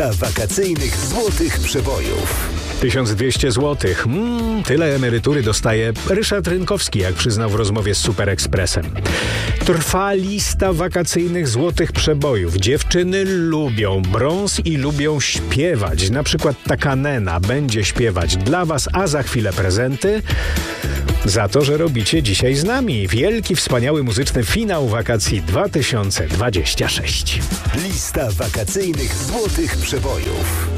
Wakacyjnych złotych przebojów. 1200 zł. Tyle emerytury dostaje Ryszard Rynkowski, jak przyznał w rozmowie z Super Expressem. Trwa lista wakacyjnych złotych przebojów. Dziewczyny lubią brąz i lubią śpiewać. Na przykład taka Nena będzie śpiewać dla was, a za chwilę prezenty za to, że robicie dzisiaj z nami wielki, wspaniały muzyczny finał wakacji 2026. Lista wakacyjnych złotych przebojów.